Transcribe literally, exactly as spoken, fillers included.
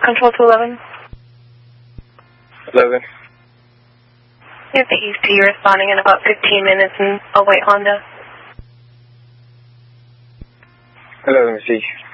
Control to eleven. eleven. We have the E C responding in about fifteen minutes in a white Honda. eleven, see.